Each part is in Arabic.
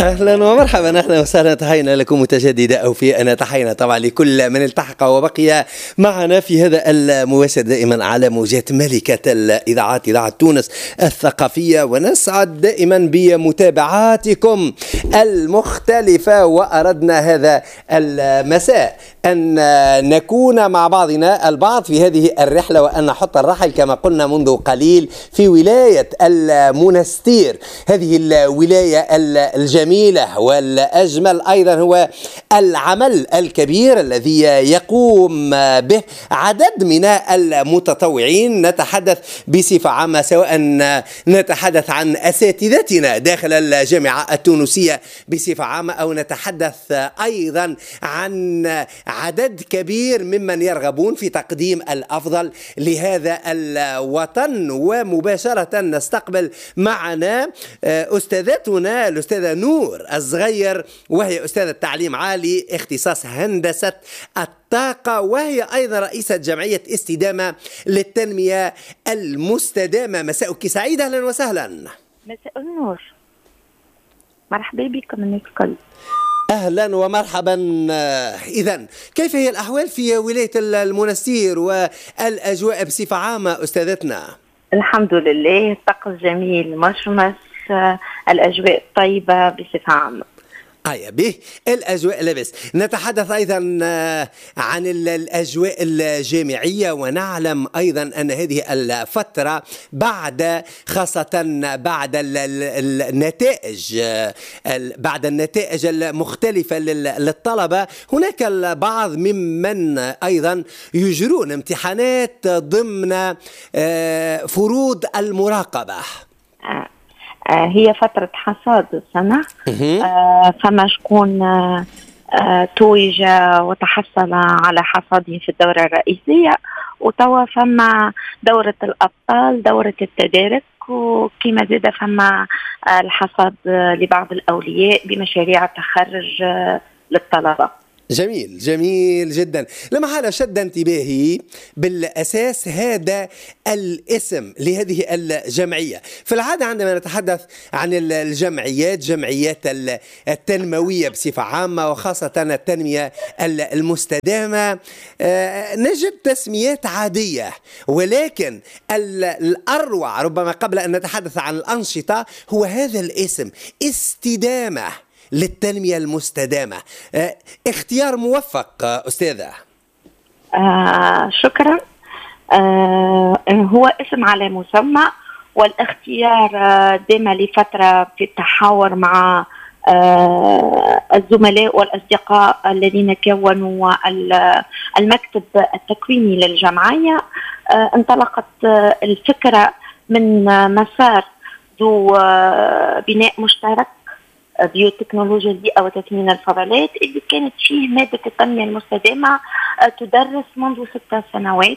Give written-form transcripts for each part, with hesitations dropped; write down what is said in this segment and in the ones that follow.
اهلا ومرحبا، اهلا وسهلا، تحينا لكم متجددا او في انا تحينا طبعا لكل من التحق وبقي معنا في هذا المواساة دائما على موجات ملكة الاذاعات، اذاعة تونس الثقافية، ونسعد دائما بمتابعاتكم المختلفة. واردنا هذا المساء ان نكون مع بعضنا البعض في هذه الرحلة، وان نحط الرحل كما قلنا منذ قليل في ولاية المنستير. هذه الولاية الجميلة والأجمل أيضا هو العمل الكبير الذي يقوم به عدد من المتطوعين. نتحدث بصفة عامة، سواء نتحدث عن أساتذتنا داخل الجامعة التونسية بصفة عامة، أو نتحدث أيضا عن عدد كبير ممن يرغبون في تقديم الأفضل لهذا الوطن. ومباشرة نستقبل معنا أستاذتنا الأستاذة نور الصغير، وهي أستاذة تعليم عالي اختصاص هندسة الطاقة، وهي أيضا رئيسة جمعية استدامة للتنمية المستدامة. مساءك سعيد، أهلا وسهلا. مساء النور، مرحبا بكم الناس الكل. أهلا ومرحبا. إذن كيف هي الأحوال في ولاية المنستير والأجواء بصفة عامة أستاذتنا؟ الحمد لله، الطقس جميل مشمس، الأجواء طيبة بصفة عامة. به الأجواء لبس. نتحدث أيضا عن الأجواء الجامعية، ونعلم أيضا أن هذه الفترة خاصة بعد النتائج المختلفة للطلبة، هناك البعض ممن أيضا يجرون امتحانات ضمن فروض المراقبة. هي فترة حصاد السنة، فما شكون توج وتحصل على حصاده في الدورة الرئيسية، وتوا فما دورة الأبطال، دورة التدارك، وكما زاد فما الحصاد لبعض الأولياء بمشاريع التخرج للطلبة. جميل جميل جدا. لما حالا شد انتباهي بالأساس هذا الاسم لهذه الجمعية. في العادة عندما نتحدث عن الجمعيات، جمعيات التنموية بصفة عامة، وخاصة التنمية المستدامة، نجد تسميات عادية، ولكن الأروع ربما قبل أن نتحدث عن الأنشطة هو هذا الاسم، استدامة للتنمية المستدامة. اختيار موفق أستاذة. شكرا. هو اسم على مسمى، والاختيار دام لفترة في التحاور مع الزملاء والأصدقاء الذين كونوا المكتب التكويني للجمعية. انطلقت الفكرة من مسار ذو بناء مشترك، بيوتكنولوجيا البيئة وتثمين الفضلات، اللي كانت فيه مادة التنمية المستدامة تدرس منذ 6 سنوات.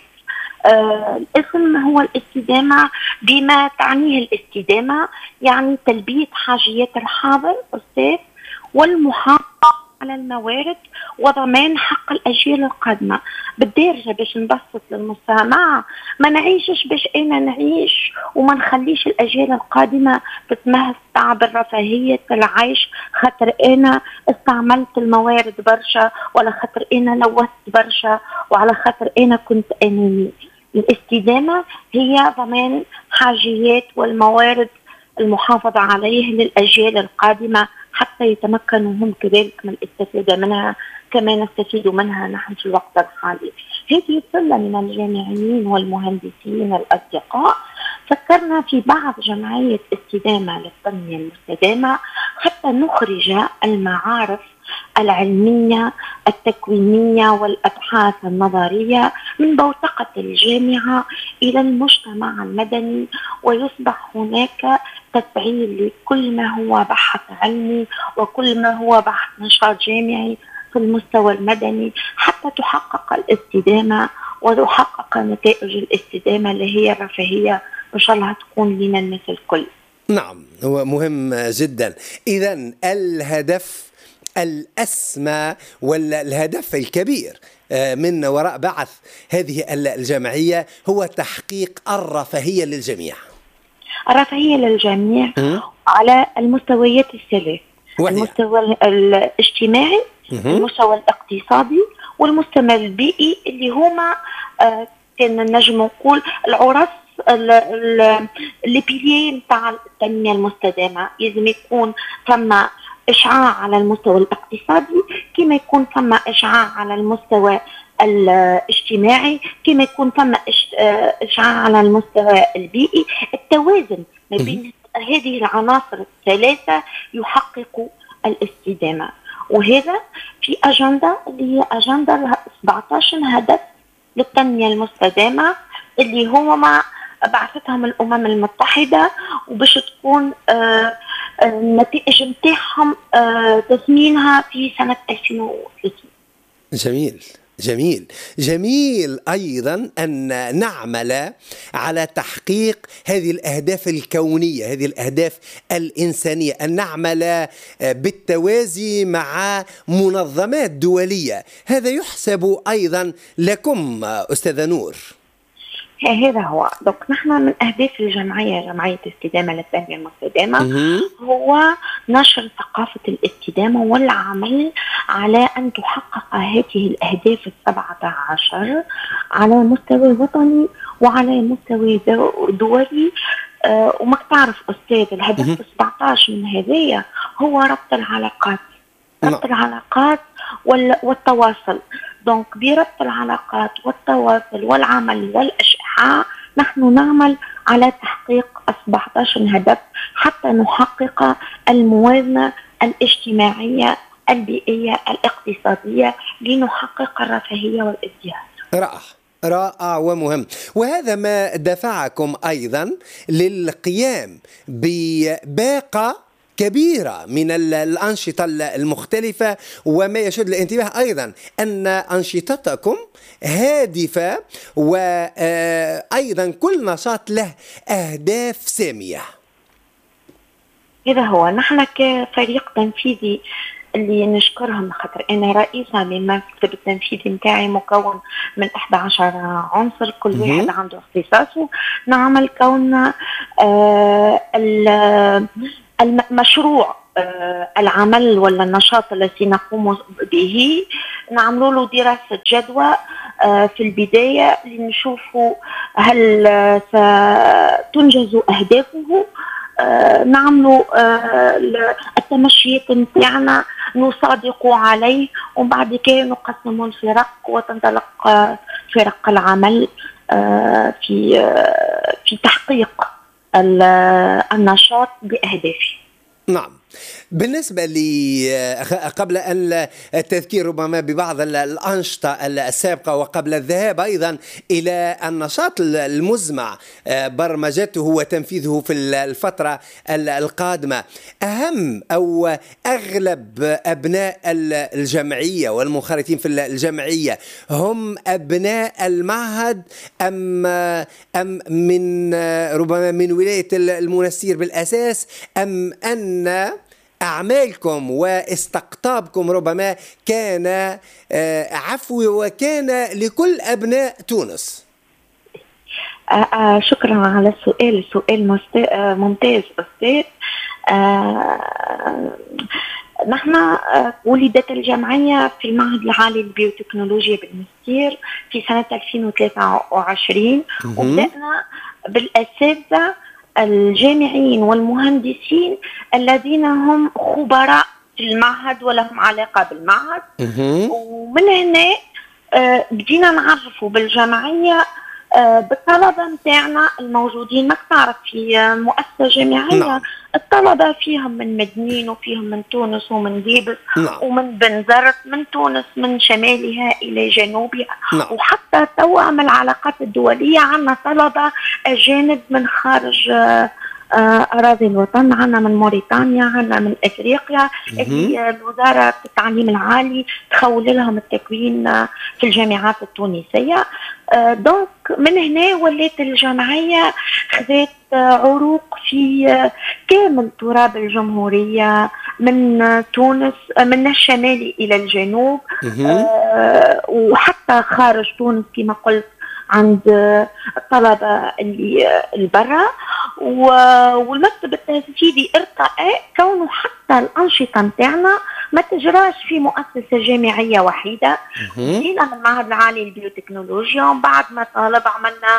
الاسم هو الاستدامة بما تعنيه الاستدامة، يعني تلبية حاجيات الحاضر أستاذ، والمحافظة على الموارد، وضمان حق الأجيال القادمة. بالدارجة باش نبسط للمستمع، ما نعيشش باش أنا نعيش وما نخليش الأجيال القادمة تتمتع بالرفاهية العيش خاطر أنا استعملت الموارد برشا، ولا خاطر أنا لوثت برشا، وعلى خاطر أنا كنت أناني. الاستدامة هي ضمان حاجيات والموارد المحافظة عليه للأجيال القادمة، حتى يتمكنوا هم كذلك من الاستفادة منها كما نستفيد منها نحن في الوقت الحالي. هذه السلة من الجامعيين والمهندسين الأصدقاء فكرنا في بعض جمعية استدامة للتنمية المستدامة حتى نخرج المعارف العلمية التكوينية والأبحاث النظرية من بوتقة الجامعة إلى المجتمع المدني، ويصبح هناك تفعيل لكل ما هو بحث علمي وكل ما هو بحث نشاط جامعي في المستوى المدني، حتى تحقق الاستدامة وتحقق نتائج الاستدامة اللي هي الرفاهية إن شاء الله تكون لنا الناس الكل. نعم، هو مهم جدا. إذن الهدف الأسمى والهدف الكبير من وراء بعث هذه الجمعية هو تحقيق الرفاهية للجميع. الرفاهية للجميع على المستويات الثلاث. وهي المستوى الاجتماعي، المستوى الاقتصادي، والمستوى البيئي، اللي هما كان نجم نقول العرس اللي بيليه نتاع التنمية المستدامة. لازم يكون ثم إشعاع على المستوى الاقتصادي، كما يكون ثم إشعاع على المستوى الاجتماعي، كما يكون ثم إشعاع على المستوى البيئي. التوازن ما بين هذه العناصر الثلاثة يحقق الاستدامة، وهذا في أجندة اللي هي أجندة 17 هدف للتنمية المستدامة اللي هو ما بعثتهم الأمم المتحدة، وباش تكون النتائج نتاعهم تثمينها في سنة 2030. جميل جميل جميل. أيضا أن نعمل على تحقيق هذه الأهداف الكونية، هذه الأهداف الإنسانية، أن نعمل بالتوازي مع منظمات دولية. هذا يحسب أيضا لكم أستاذة نور. هذا هو دوك نحن من أهداف جمعية استدامة للتنمية المستدامة هو نشر ثقافة الاستدامة والعمل على أن تحقق هذه الأهداف 17 على مستوى وطني وعلى مستوى دولي. وما تعرف أستاذ الهدف 17 من هذه هو ربط العلاقات، ربط العلاقات والتواصل. دونك بربط العلاقات والتواصل والعمل والإشعاع نحن نعمل على تحقيق 17 هدف حتى نحقق الموازنة الاجتماعية البيئية الاقتصادية لنحقق الرفاهية والازدهار. رائع ومهم. وهذا ما دفعكم أيضا للقيام بباقة كبيرة من الأنشطة المختلفة، وما يشد الانتباه أيضا أن أنشطتكم هادفة، وأيضا كل نشاط له أهداف سامية. إذا هو نحن كفريق تنفيذي اللي نشكرهم، خاطر أنا رئيسة للمكتب التنفيذي متاعي مكون من 11 عنصر، كل واحد عنده اختصاصه. نعمل كون المشروع العمل ولا النشاط الذي نقوم به نعمل له دراسة جدوى في البداية لنشوفوا هل ستنجز أهدافه. نعمل التمشيات نتاعنا نصادق عليه، وبعد كده نقسم الفرق وتنطلق فرق العمل في تحقيق النشاط بأهدافه. نعم. بالنسبة لي قبل أن التذكير ربما ببعض الأنشطة السابقة وقبل الذهاب أيضا إلى النشاط المزمع برمجته وتنفيذه في الفترة القادمة، أهم أو أغلب أبناء الجمعية والمنخرطين في الجمعية هم أبناء المعهد أم من ربما من ولاية المنستير بالأساس، أم أن أعمالكم واستقطابكم ربما كان عفوي وكان لكل أبناء تونس؟ شكرا على السؤال ممتاز أستاذ. نحن ولدت الجمعية في المعهد العالي للبيوتكنولوجيا بالمستير في سنة 2023، وبدأنا بالأساتذة الجامعيين والمهندسين الذين هم خبراء في المعهد ولهم علاقة بالمعهد. ومن هنا بدينا نعرفوا بالجمعية بالطلبة متاعنا الموجودين. ما تعرف في مؤسسة جامعية الطلبة فيهم من مدنين وفيهم من تونس ومن ديبس ومن بنزرت، من تونس من شمالها إلى جنوبها، وحتى توا من العلاقات الدولية عنا طلبة أجانب من خارج أراضي الوطن، عنا من موريتانيا، عنا من أفريقيا، اللي وزارة التعليم العالي تخول لهم التكوين في الجامعات التونسية. دونك من هنا ولات الجمعية خذت عروق في كامل تراب الجمهورية، من تونس من الشمال إلى الجنوب، وحتى خارج تونس كما قلت عند الطلبة اللي البرة. والمكتب التنفيذي ارتقى كونه حتى حتى الأنشطة نتاعنا ما تجراش في مؤسسة جامعية وحيدة. جينا من المعهد العالي للبيوتكنولوجيا، ومن بعد ما طالب عملنا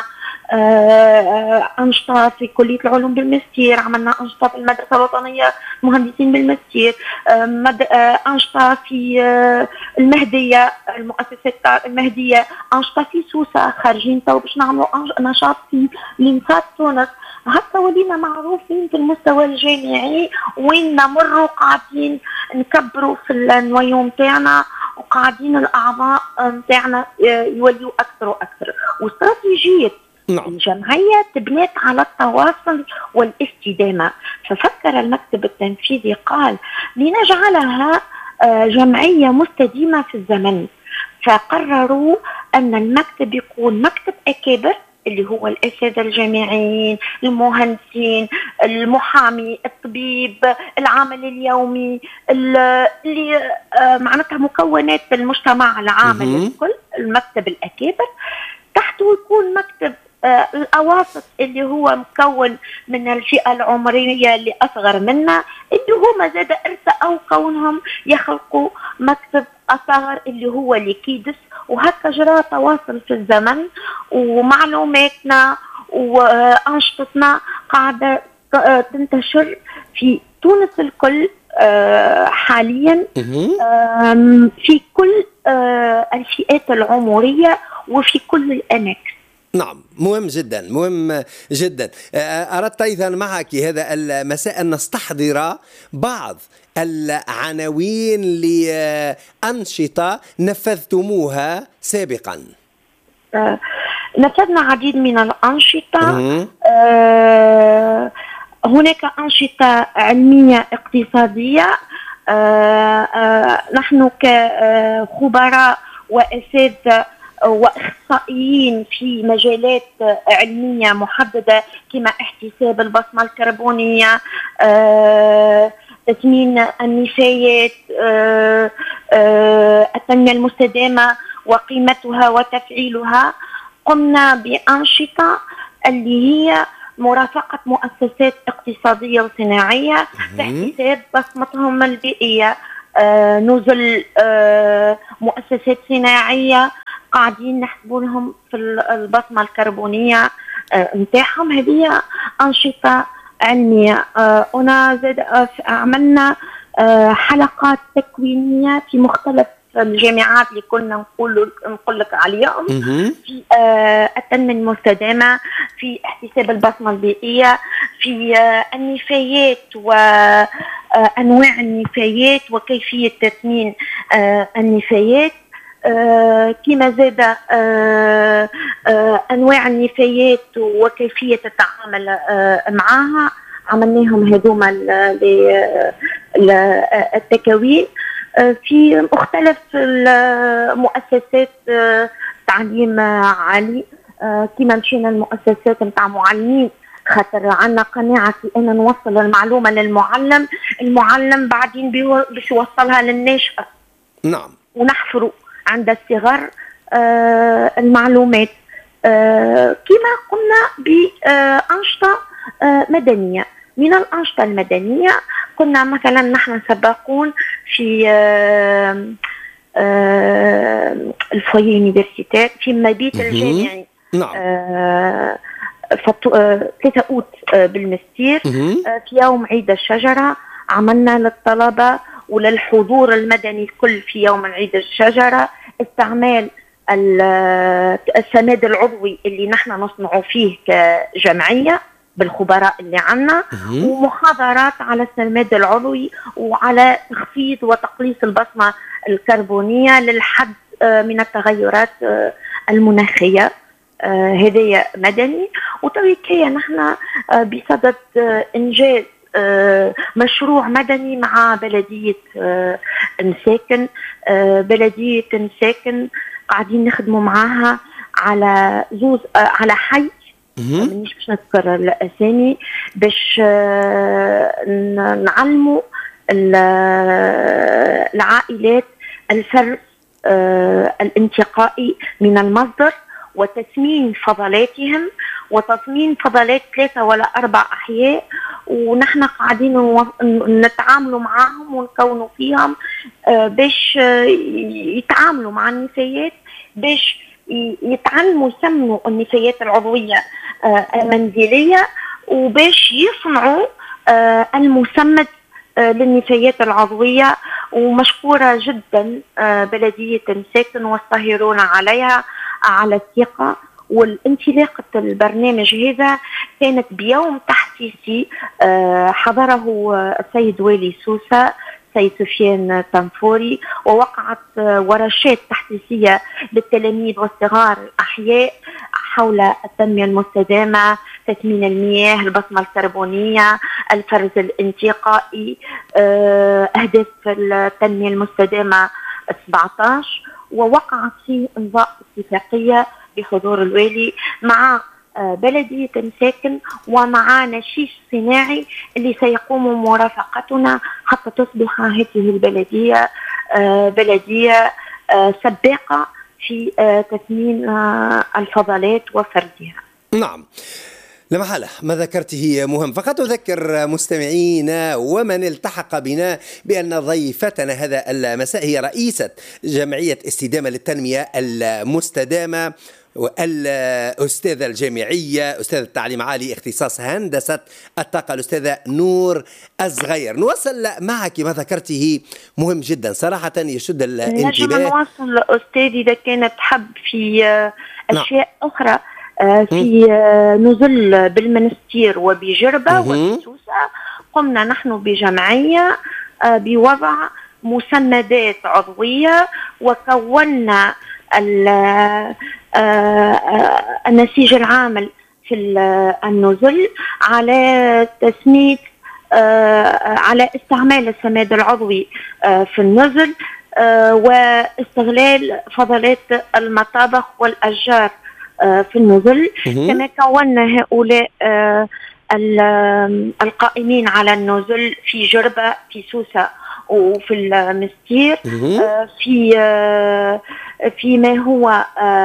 أنشطة في كلية العلوم بالماجستير، عملنا أنشطة في المدرسة الوطنية مهندسين بالماجستير، أنشطة في المهدية، المؤسسات المهدية، أنشطة في سوسة، خارجين تو باش نعملوا نشاط في لينسات تونس. هكا ولينا معروفين في المستوى الجامعي، وين نمروا قاعدين نكبروا في النويوم تاعنا، وقاعدين الأعضاء تاعنا يوليوا أكثر وأكثر. واستراتيجية الجمعية تبنيت على التواصل والاستدامة. ففكر المكتب التنفيذي قال لنجعلها جمعية مستديمة في الزمن، فقرروا أن المكتب يكون مكتب أكابر اللي هو الأساتذة الجامعيين، المهندسين، المحامي، الطبيب، العامل اليومي، اللي معناتها مكونات المجتمع العامل الكل، المكتب الأكابر. تحته يكون مكتب الأواسط اللي هو مكون من الفئة العمرية اللي أصغر منا، اللي هما زاد ارتأوا كونهم يخلقوا مكتب أصغر اللي هو لكيدس. وهكا جرى تواصل في الزمن، ومعلوماتنا وأنشطتنا قاعدة تنتشر في تونس الكل حاليا، في كل الفئات العمرية وفي كل الأماكن. نعم، مهم جدا، مهم جدا. أردت أيضا معك هذا المساء أن نستحضر بعض العناوين لأنشطة نفذتموها سابقا. نفذنا عديد من الأنشطة. هناك أنشطة علمية اقتصادية. نحن كخبراء وأساتذة واخصائيين في مجالات علميه محدده كما احتساب البصمه الكربونيه، تثمين النفايات، التنميه المستدامه وقيمتها وتفعيلها، قمنا بانشطه اللي هي مرافقه مؤسسات اقتصاديه وصناعيه باحتساب بصمتهم البيئيه، نزل مؤسسات صناعيه قاعدين نحسبوا لهم في البصمة الكربونية نتاعهم. هذه أنشطة علمية. أنا زاد عملنا حلقات تكوينية في مختلف الجامعات اللي كنا نقول لك عليهم، في التنمية المستدامة، في احتساب البصمة البيئية، في النفايات وأنواع النفايات وكيفية تثمين النفايات، كما زاد أنواع النفايات وكيفية التعامل معها. عملناهم هذوما التكوين في مختلف المؤسسات تعليم عالي، كما مشينا المؤسسات متاع معلمين، خاطر عندنا قناعة في أن نوصل المعلومة للمعلم، المعلم بعدين باش يوصلها للناشئة. نعم. ونحفروا عند الصغر المعلومات. كما قمنا بأنشطة مدنية. من الأنشطة المدنية كنا مثلا نحن سباقون في الفويي يونيفرسيتير في مبيت الجامعي. نعم. 3 أوت بالمستير، في يوم عيد الشجرة عملنا للطلبة وللحضور المدني الكل في يوم عيد الشجرة استعمال السماد العضوي اللي نحن نصنعه فيه كجمعية بالخبراء اللي عنا، ومحاضرات على السماد العضوي وعلى تخفيض وتقليص البصمة الكربونية للحد من التغيرات المناخية. هدايا مدني. وتويكية نحن بصدد إنجاز مشروع مدني مع بلدية مساكن. بلدية مساكن قاعدين نخدموا معاها على على حي، مانيش باش نذكر الأسامي، باش نعلموا العائلات الفرز الانتقائي من المصدر وتثمين فضلاتهم وتصميم فضلات 3 ولا 4 أحياء ونحن قاعدين نتعاملوا معهم ونكونوا فيهم باش يتعاملوا مع النفايات، باش يتعلموا يسمنوا النفايات العضوية المنزلية، وباش يصنعوا المسمد للنفايات العضوية. ومشكورة جدا بلدية مساكن والصاهرون عليها على الثقة والانطلاقة. البرنامج هذا كانت بيوم تحسيسي حضره السيد والي سوسة سيد سفيان تنفوري، ووقعت ورشات تحسيسية للتلاميذ والصغار الأحياء حول التنمية المستدامة، تثمين المياه، البصمة الكربونية، الفرز الانتقائي، أهداف التنمية المستدامة 17. ووقعت فيه إمضاء اتفاقية بحضور الوالي مع بلدية مساكن ومع نشيش صناعي اللي سيقوم مرافقتنا حتى تصبح هذه البلدية بلدية سباقة في تثمين الفضلات وفرزها. نعم، لا محالة ما ذكرته مهم. فقط أذكر مستمعينا ومن التحق بنا بأن ضيفتنا هذا المساء هي رئيسة جمعية استدامة للتنمية المستدامة والأستاذة الجامعية أستاذ التعليم عالي اختصاص هندسة الطاقة الأستاذة نور الزغير. نواصل معك ما ذكرته مهم جدا صراحة يشد الانتباه. نجم نواصل أستاذي إذا كانت حب في أشياء أخرى في نزل بالمنستير وبجربة وبسوسة. قمنا نحن بجمعية بوضع مسمدات عضوية، وكونا النسيج العامل في النزل على تسميد على استعمال السماد العضوي في النزل، واستغلال فضلات المطابخ والأشجار في النزل. كما كونا هؤلاء القائمين على النزل في جربة، في سوسة، وفي المستير، في ما هو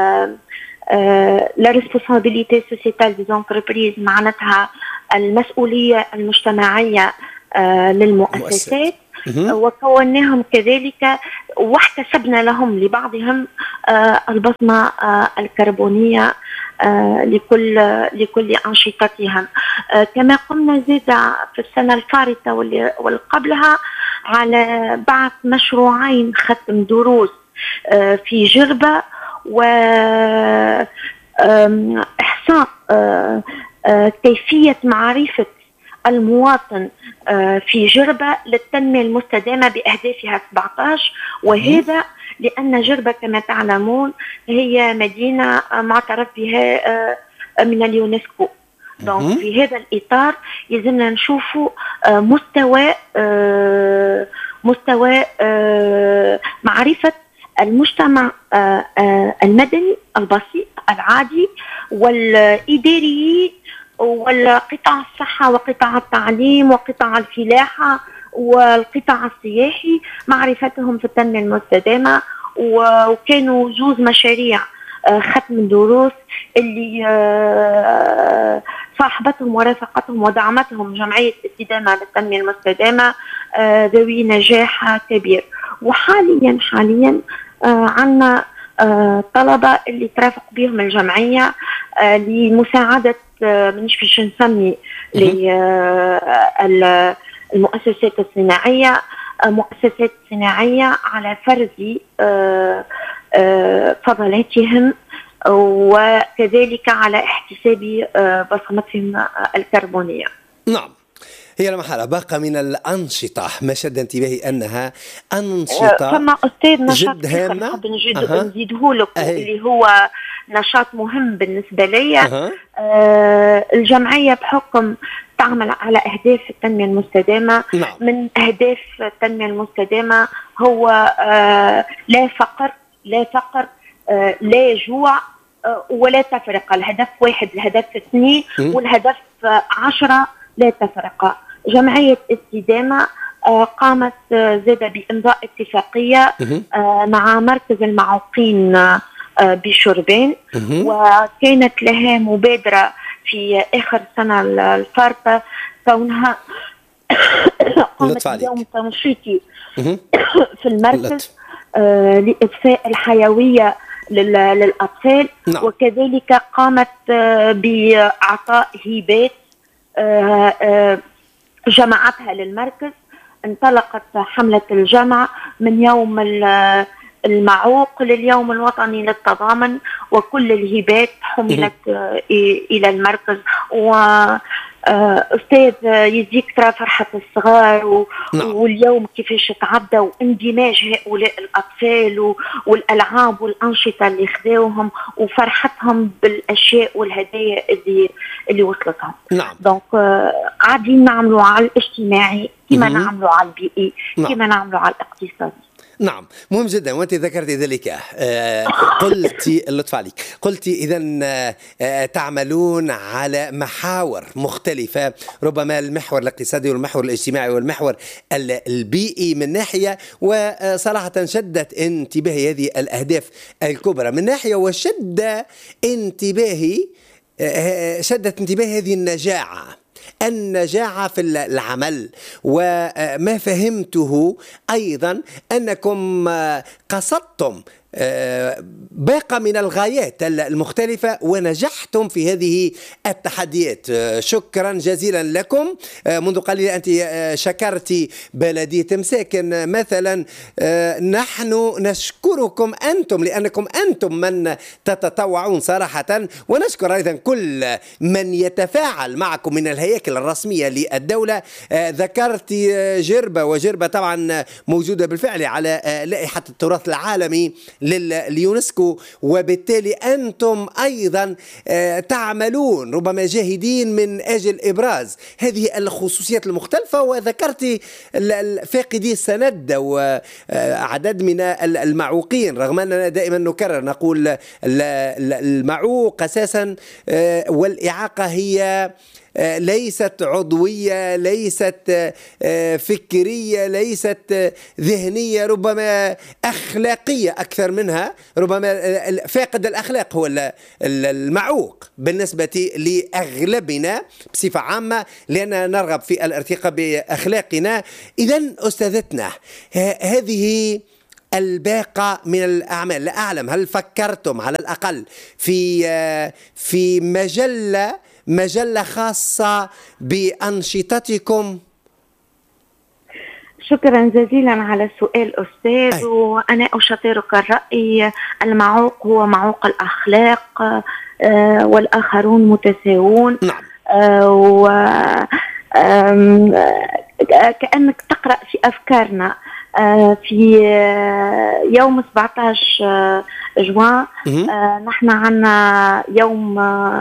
la responsabilité sociétale des entreprises، معناتها المسؤولية المجتمعية للمؤسسات. وكوناهم كذلك واحتسبنا لهم لبعضهم البصمة الكربونية لكل أنشطتهم. كما قمنا زيدا في السنة الفارطة واللي قبلها على بعث مشروعين ختم دروس في جربة، وإحصاء كيفية معرفة المواطن في جربة للتنمية المستدامة بأهدافها 17. وهذا لأن جربة كما تعلمون هي مدينة معترف بها من اليونسكو. دونك في هذا الإطار يلزمنا نشوفوا مستوى معرفة المجتمع المدني البسيط العادي والإداريين والقطاع الصحة وقطاع التعليم وقطاع الفلاحة والقطاع السياحي، معرفتهم في التنمية المستدامة. وكانوا جوز مشاريع ختم الدروس اللي صاحبتهم ورافقتهم ودعمتهم جمعية استدامة للتنمية المستدامة ذوي نجاح كبير. وحاليا عندنا طلبة اللي ترافق بهم الجمعية لمساعدة منش نسمي المؤسسات الصناعية، مؤسسات صناعية على فرز فضلاتهم، وكذلك على احتساب بصمتهم الكربونية. نعم، هي لا محالة باقة من الأنشطة ما شد انتباهي أنها أنشطة فما أستاذ نشاط جد هامة نحب نزيده لكم اللي هو نشاط مهم بالنسبة لي. الجمعية بحكم تعمل على أهداف التنمية المستدامة. نعم. من أهداف التنمية المستدامة هو لا فقر لا جوع ولا تفرقة. الهدف 1، الهدف 2، والهدف 10 لا تفرقة. جمعية استدامة قامت زادة بإمضاء اتفاقية مع مركز المعوقين بشربين، وكانت لها مبادرة في آخر سنة الفارطة كونها قامت بيوم تنشيطي في المركز لإضفاء الحيوية للأطفال. نعم. وكذلك قامت بإعطاء هبات جمعتها للمركز. انطلقت حملة الجمع من يوم المعوق لليوم الوطني للتضامن، وكل الهبات حملت إلى المركز. أستاذ يزيك ترى فرحة الصغار واليوم كيفاش تعدى واندماج هؤلاء الأطفال والألعاب والأنشطة اللي خذوهم وفرحتهم بالأشياء والهدايا اللي وصلتهم. نعم. دونك قاعدين نعملوا على الاجتماعي كما نعملوا على البيئي كما نعملوا على الاقتصادي. نعم، مهم جدا. وانت ذكرت ذلك، قلتي اللطف عليك، قلتي اذا تعملون على محاور مختلفه، ربما المحور الاقتصادي والمحور الاجتماعي والمحور البيئي من ناحيه، وصراحه شدت انتباهي هذه الاهداف الكبرى من ناحيه، وشدت انتباهي هذه النجاعة في العمل. وما فهمته أيضا أنكم قصدتم باقة من الغايات المختلفة ونجحتم في هذه التحديات. شكرا جزيلا لكم. منذ قليل أنت شكرتي بلدية مساكن مثلا، نحن نشكركم أنتم لأنكم أنتم من تتطوعون صراحة، ونشكر أيضا كل من يتفاعل معكم من الهياكل الرسمية للدولة. ذكرتي جربة، وجربة طبعا موجودة بالفعل على لائحة التراث العالمي لليونسكو، وبالتالي أنتم أيضا تعملون ربما جاهدين من أجل إبراز هذه الخصوصيات المختلفة. وذكرت فاقدي السند وعدد من المعوقين، رغم أننا دائما نكرر نقول المعوق أساسا والإعاقة هي ليست عضوية، ليست فكرية، ليست ذهنية، ربما أخلاقية أكثر منها. ربما فاقد الأخلاق هو المعوق بالنسبة لأغلبنا بصفة عامة، لأننا نرغب في الارتقاء بأخلاقنا. إذن أستاذتنا، هذه الباقة من الأعمال، لا أعلم هل فكرتم على الأقل في مجلة خاصة بأنشطتكم؟ شكرا جزيلا على السؤال أستاذ. وأنا أشارك الرأي، المعوق هو معوق الأخلاق والآخرون متساوون. نعم. كأنك تقرأ في أفكارنا. في يوم 17 جوان نحن عنا يوم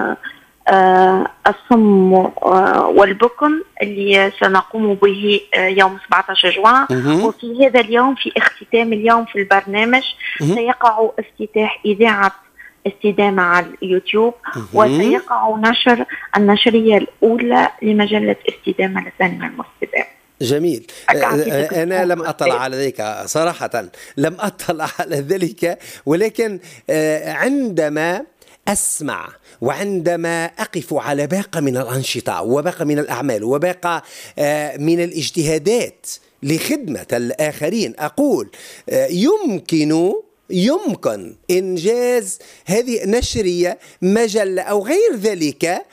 الصم والبكم اللي سنقوم به يوم 17 جوان. وفي هذا اليوم، في اختتام اليوم في البرنامج، سيقع افتتاح إذاعة استدامة على اليوتيوب، وسيقع نشر النشرية الأولى لمجلة استدامة للسينما المستدامة. جميل. أنا لم أطلع على ذلك صراحة، لم أطلع على ذلك، ولكن عندما أسمع وعندما أقف على باقة من الأنشطة وباقة من الأعمال وباقة من الاجتهادات لخدمة الآخرين، أقول يمكن إنجاز هذه نشرية، مجلة أو غير ذلك،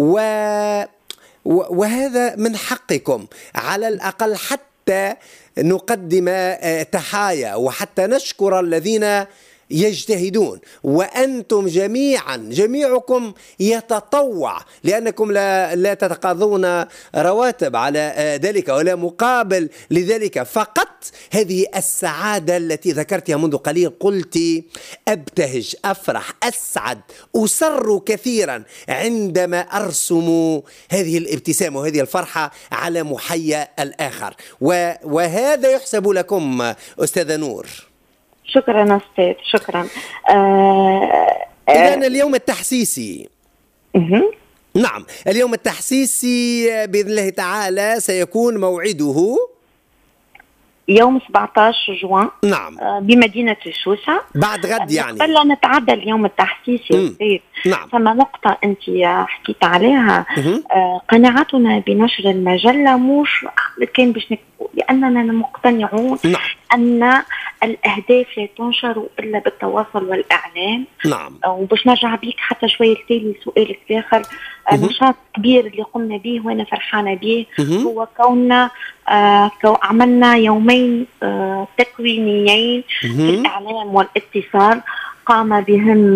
وهذا من حقكم على الأقل حتى نقدم تحايا وحتى نشكر الذين يجتهدون. وأنتم جميعكم يتطوع، لأنكم لا تتقاضون رواتب على ذلك ولا مقابل لذلك، فقط هذه السعادة التي ذكرتها منذ قليل. قلت أبتهج، أفرح، أسعد، أسر كثيرا عندما أرسم هذه الابتسامة وهذه الفرحة على محيا الآخر، وهذا يحسب لكم أستاذة نور. شكرا أستاذ، شكرا. إذن اليوم التحسيسي، نعم، اليوم التحسيسي بإذن الله تعالى سيكون موعده يوم 17 جوان نعم. بمدينة سوسة بعد غد يعني. قبل نتعدى اليوم التحسيسي. نعم. فما نقطة أنت حكيت عليها. قناعتنا بنشر المجلة مش كان باش لأننا مقتنعون أن الأهداف لا تنشر إلا بالتواصل والإعلام. نعم. وباش نرجع بيك حتى شوية لتالي سؤالك الآخر، نشاط كبير اللي قمنا به وأنا فرحانة به هو كوننا عملنا يومين تكوينيين في الإعلام والاتصال قام بهم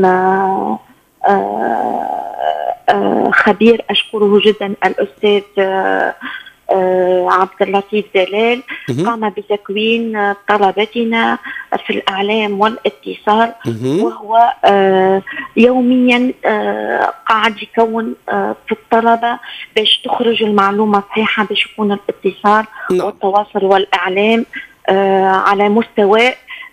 خبير أشكره جدا الأستاذ عبد اللطيف دلال. قام بتكوين طلبتنا في الإعلام والاتصال، وهو يوميا قاعد يكون في الطلبة باش تخرج المعلومة صحيحة، باش يكون الاتصال والتواصل والإعلام على مستوى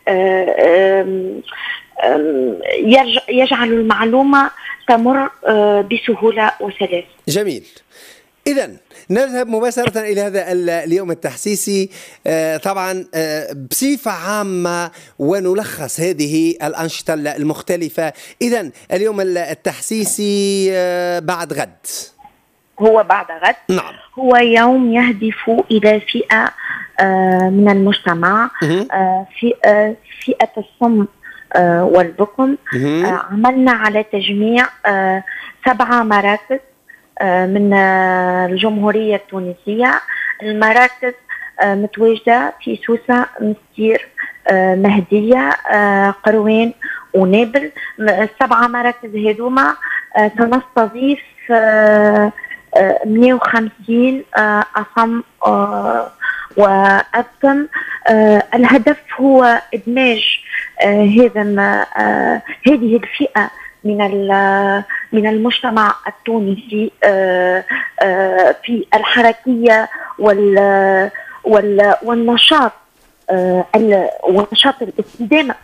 يجعل المعلومة تمر بسهولة وسلاسة. جميل. إذن نذهب مباشرة إلى هذا اليوم التحسيسي طبعا بصفة عامة ونلخص هذه الأنشطة المختلفة. إذن اليوم التحسيسي بعد غد هو بعد غد. نعم. هو يوم يهدف إلى فئة من المجتمع، فئة الصم والبكم. عملنا على تجميع 7 مراكز من الجمهورية التونسية. المراكز متواجدة في سوسة، مستير، مهدية، قروين ونابل. 7 مراكز هذوما سنستضيف 150 أصم وأبكم. الهدف هو إدماج هذه الفئة من المجتمع التونسي في الحركية والنشاط ونشاط الاستدامة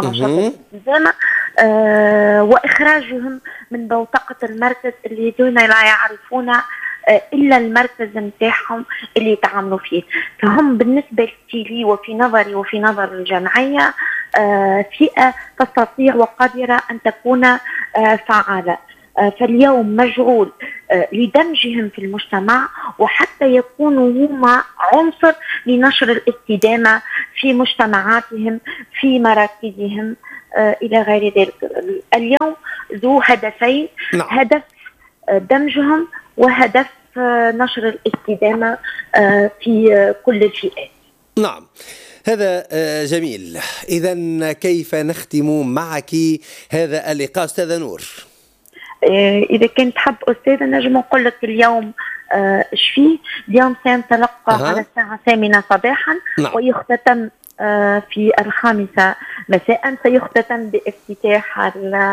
وإخراجهم من بوتقة المركز اللي دون لا يعرفون إلا المركز نتاعهم اللي يتعاملوا فيه. فهم بالنسبة لي وفي نظري وفي نظر الجمعية فئة تستطيع وقادرة أن تكون فعالة. فاليوم مجعول لدمجهم في المجتمع وحتى يكونوا هما عنصر لنشر الاستدامة في مجتمعاتهم في مراكزهم إلى غير ذلك. اليوم ذو هدفين. هدف دمجهم وهدف نشر الاستدامة في كل الفئات. نعم، هذا جميل. إذن كيف نختم معك هذا اللقاء أستاذة نور؟ إذا كنت تحب أستاذة نجم نقول لك اليوم إيش فيه. اليوم سينطلق على الساعة 8 صباحا. ويختتم في 5 مساء. سيختتم بافتتاح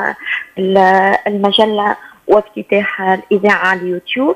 المجلة وافتتاح الإذاعة على اليوتيوب.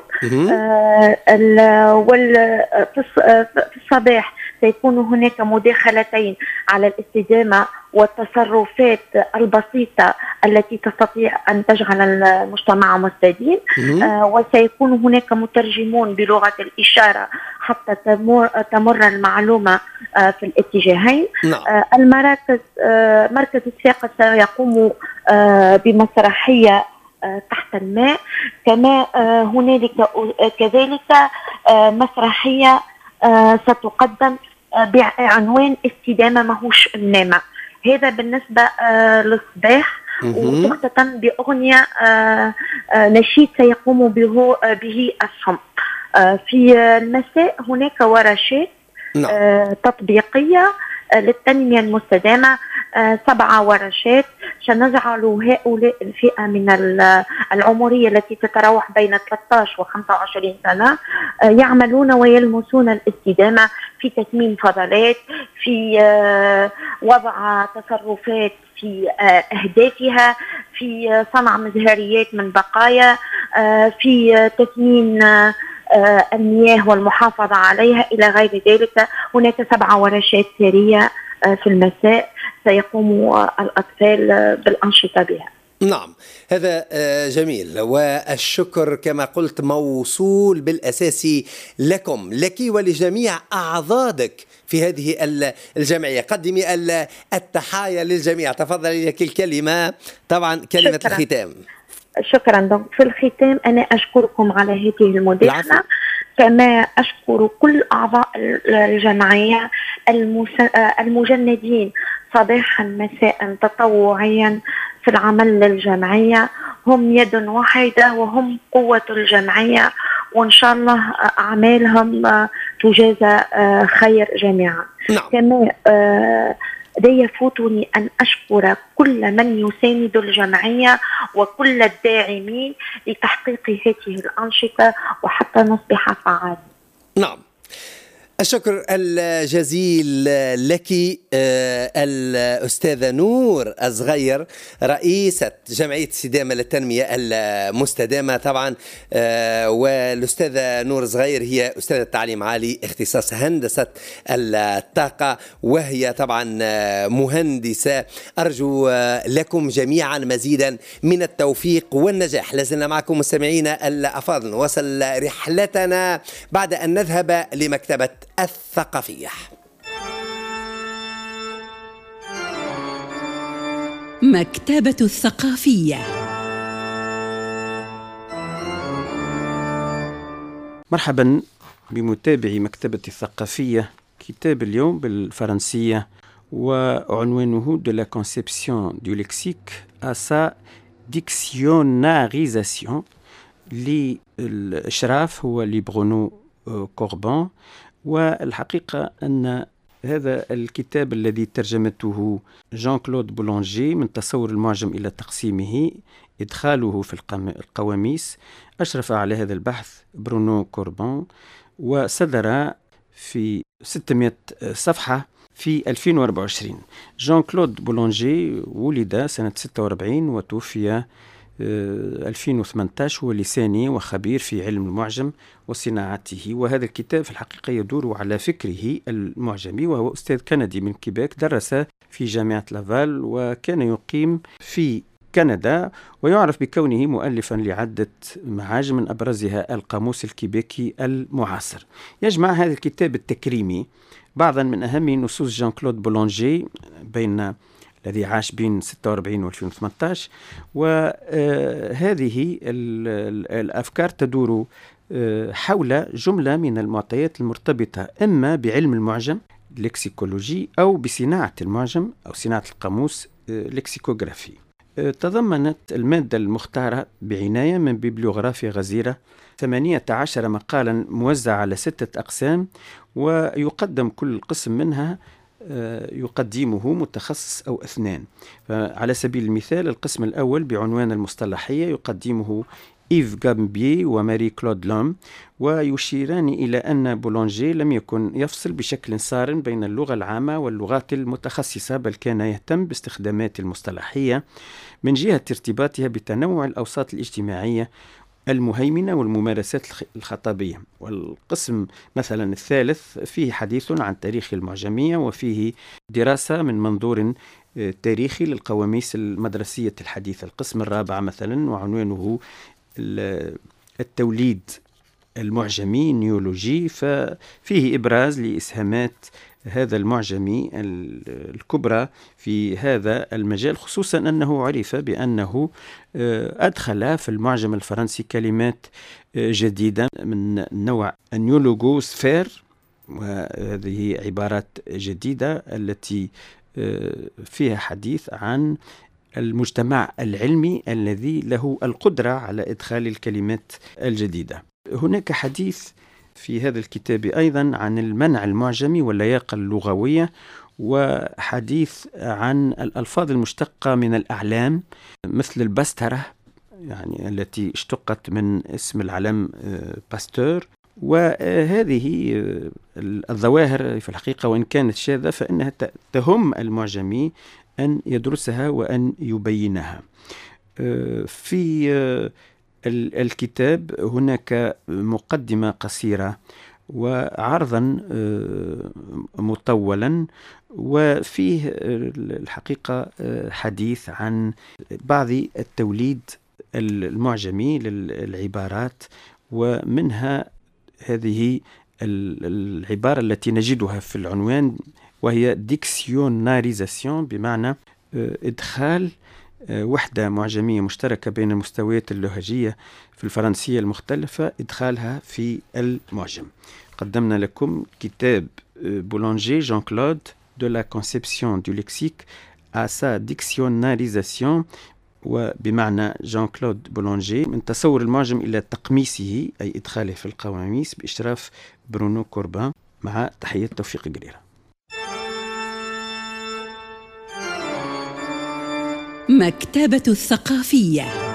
في الصباح سيكون هناك مداخلتين على الاستدامة والتصرفات البسيطة التي تستطيع أن تجعل المجتمع مستديم. وسيكون هناك مترجمون بلغة الإشارة حتى تمر المعلومة في الاتجاهين. المراكز مركز الساقة سيقوم بمسرحية تحت الماء، كما هنالك كذلك مسرحية ستقدم بعنوان استدامة ماهوش إنما. هذا بالنسبة للصباح. وتختتم بأغنية نشيد سيقوم به الصم. في المساء هناك ورشات تطبيقية للتنمية المستدامة. 7 ورشات سنجعل هؤلاء الفئة من العمرية التي تتراوح بين 13 و 25 سنة يعملون ويلمسون الاستدامة في تثمين فضلات، في وضع تصرفات في أهدافها، في صنع مزهريات من بقايا، في تثمين المياه والمحافظة عليها إلى غير ذلك. هناك 7 ورشات سرية في المساء سيقوم الأطفال بالأنشطة بها. نعم، هذا جميل، والشكر كما قلت موصول بالأساس لك ولجميع أعضادك في هذه الجمعية. قدمي التحايا للجميع، تفضلي لك الكلمة، طبعا كلمة شكرا. الختام. شكرا. دونك في الختام أنا أشكركم على هذه المداخلة، كما أشكر كل أعضاء الجمعية المجندين صباحا مساء تطوعيا في العمل للجمعية. هم يد واحدة وهم قوة الجمعية، وإن شاء الله أعمالهم تجازى خير جميعا. نعم. كما لا يفوتني أن أشكر كل من يساند الجمعية وكل الداعمين لتحقيق هذه الأنشطة وحتى نصبح فعال. نعم، الشكر الجزيل لك الأستاذة نور الصغير، رئيسة جمعية استدامة للتنمية المستدامة طبعا. والأستاذة نور الصغير هي أستاذة تعليم عالي اختصاص هندسة الطاقة، وهي طبعا مهندسة. أرجو لكم جميعا مزيدا من التوفيق والنجاح. لازلنا معكم مستمعينا الأفاضل، نواصل رحلتنا بعد أن نذهب لمكتبة الثقافية. مكتبة الثقافية. مرحبا بمتابعي مكتبة الثقافية. كتاب اليوم بالفرنسية وعنوانه De la conception du lexique à sa dictionnarisation، للإشراف هو لبرونو كوربان. والحقيقة أن هذا الكتاب الذي ترجمته جان كلود بولونجي من تصور المعجم إلى تقسيمه إدخاله في القواميس، أشرف على هذا البحث برونو كوربان، وصدر في 600 صفحة في 2024. جان كلود بولونجي ولد سنة 46 وتوفي 2018. هو لساني وخبير في علم المعجم وصناعته، وهذا الكتاب في الحقيقة يدور على فكره المعجمي. وهو أستاذ كندي من كيبيك، درس في جامعة لافال وكان يقيم في كندا، ويعرف بكونه مؤلفا لعدة معاجم من أبرزها القاموس الكيبيكي المعاصر. يجمع هذا الكتاب التكريمي بعضا من أهم نصوص جان كلود بولونجي الذي عاش بين 46 و 2018. وهذه الأفكار تدور حول جملة من المعطيات المرتبطة إما بعلم المعجم لكسيكولوجي أو بصناعة المعجم أو صناعة القاموس لكسيكوغرافي. تضمنت المادة المختارة بعناية من بيبليوغرافيا غزيرة 18 مقالا موزعة على 6 أقسام، ويقدم كل قسم منها يقدمه متخصص أو 2. على سبيل المثال القسم الأول بعنوان المصطلحية يقدمه إيف غامبي وماري كلود لوم، ويشيران إلى أن بولونجي لم يكن يفصل بشكل صارم بين اللغة العامة واللغات المتخصصة، بل كان يهتم باستخدامات المصطلحية من جهة ارتباطها بتنوع الأوساط الاجتماعية المهيمنة والممارسات الخطابية. والقسم مثلا الثالث فيه حديث عن تاريخ المعجمية، وفيه دراسة من منظور تاريخي للقواميس المدرسية الحديثة. القسم الرابع مثلا وعنوانه التوليد المعجمي نيولوجي، ففيه إبراز لإسهامات هذا المعجمي الكبرى في هذا المجال، خصوصا أنه عرف بأنه أدخل في المعجم الفرنسي كلمات جديدة من نوع النيولوغوسفير، وهذه عبارات جديدة التي فيها حديث عن المجتمع العلمي الذي له القدرة على إدخال الكلمات الجديدة. هناك حديث في هذا الكتاب أيضا عن المنع المعجمي واللياقة اللغوية، وحديث عن الألفاظ المشتقة من الأعلام مثل البسترة، يعني التي اشتقت من اسم العلم باستور. وهذه الظواهر في الحقيقة وإن كانت شاذة فإنها تهم المعجمي أن يدرسها وأن يبينها. في الكتاب هناك مقدمة قصيرة وعرضا مطولا، وفيه الحقيقة حديث عن بعض التوليد المعجمي للعبارات، ومنها هذه العبارة التي نجدها في العنوان، وهي ديكسيوناريزاسيون، بمعنى إدخال وحدة معجمية مشتركة بين المستويات اللهجية في الفرنسية المختلفة، إدخالها في المعجم. قدمنا لكم كتاب بولانجي جان كلود de la conception du lexique à sa dictionnarisation، وبمعنى جان كلود بولانجي من تصور المعجم إلى تقميصه أي إدخاله في القواميس، بإشراف برونو كوربان، مع تحية توفيق قريرة. مكتبة الثقافية.